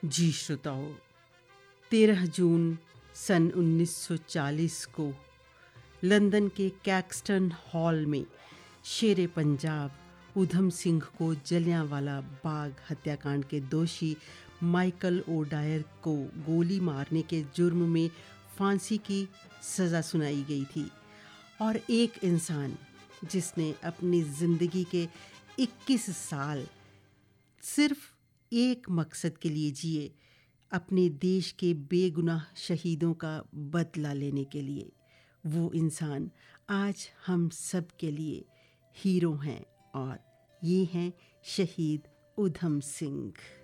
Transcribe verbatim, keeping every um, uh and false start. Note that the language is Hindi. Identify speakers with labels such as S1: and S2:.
S1: जी श्रोताओ, तेरह जून सन उन्नीस सौ चालीस को लंदन के कैक्सटन हॉल में शेरे पंजाब ऊधम सिंह को जलियांवाला बाग हत्याकांड के दोषी माइकल ओडायर को गोली मारने के जुर्म में फांसी की सज़ा सुनाई गई थी। और एक इंसान जिसने अपनी ज़िंदगी के इक्कीस साल सिर्फ एक मकसद के लिए जिए, अपने देश के बेगुनाह शहीदों का बदला लेने के लिए, वो इंसान आज हम सब के लिए हीरो हैं और ये हैं शहीद ऊधम सिंह।